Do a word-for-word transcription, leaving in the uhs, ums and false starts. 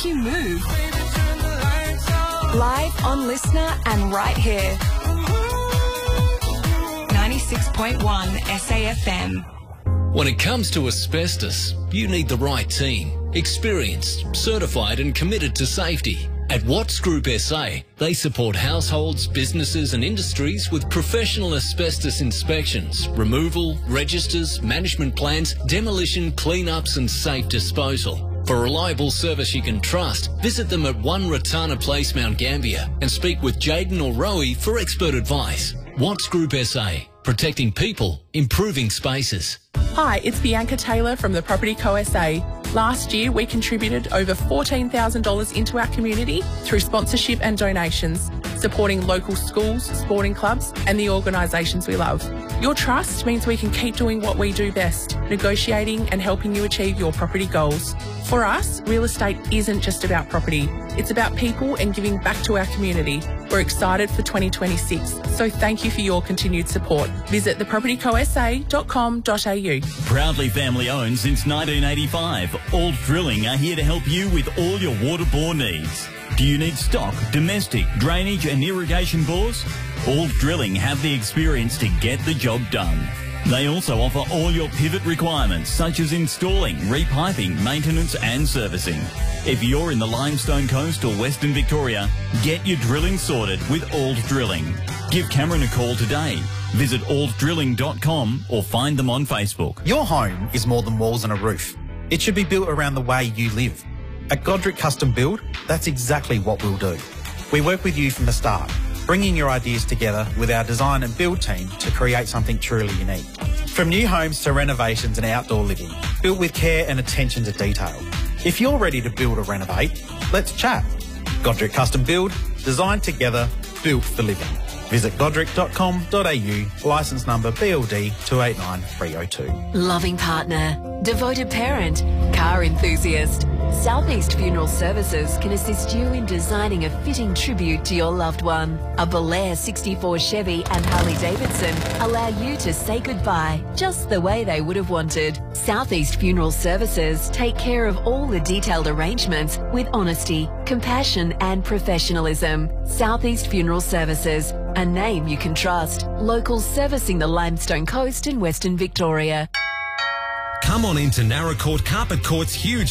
make you move. Live on Listener and right here. ninety-six point one S A F M. When it comes to asbestos, you need the right team. Experienced, certified and committed to safety. At Watts Group S A, they support households, businesses and industries with professional asbestos inspections, removal, registers, management plans, demolition, clean-ups and safe disposal. For reliable service you can trust, visit them at one Ratana Place, Mount Gambier and speak with Jaden or Rowie for expert advice. Watts Group S A, protecting people, improving spaces. Hi, it's Bianca Taylor from the Property Co S A. Last year, we contributed over fourteen thousand dollars into our community through sponsorship and donations, supporting local schools, sporting clubs and the organisations we love. Your trust means we can keep doing what we do best, negotiating and helping you achieve your property goals. For us, real estate isn't just about property. It's about people and giving back to our community. We're excited for twenty twenty-six, so thank you for your continued support. Visit the property co s a dot com dot a u. Proudly family owned since nineteen eighty-five, Alt Drilling are here to help you with all your water-bore needs. Do you need stock, domestic, drainage and irrigation bores? Alt Drilling have the experience to get the job done. They also offer all your pivot requirements such as installing, repiping, maintenance and servicing. If you're in the Limestone Coast or Western Victoria, get your drilling sorted with Alt Drilling. Give Cameron a call today. Visit alt drilling dot com or find them on Facebook. Your home is more than walls and a roof. It should be built around the way you live. At Godric Custom Build, that's exactly what we'll do. We work with you from the start, bringing your ideas together with our design and build team to create something truly unique. From new homes to renovations and outdoor living, built with care and attention to detail. If you're ready to build or renovate, let's chat. Godric Custom Build, designed together, built for living. Visit godric dot com dot a u, licence number B L D two eight nine three oh two. Loving partner, devoted parent, car enthusiast. Southeast Funeral Services can assist you in designing a fitting tribute to your loved one. A Belair sixty-four Chevy and Harley Davidson allow you to say goodbye just the way they would have wanted. Southeast Funeral Services take care of all the detailed arrangements with honesty, compassion and professionalism. Southeast Funeral Services, a name you can trust. Locals servicing the Limestone Coast in Western Victoria. Come on into Narra Court Carpet Court's huge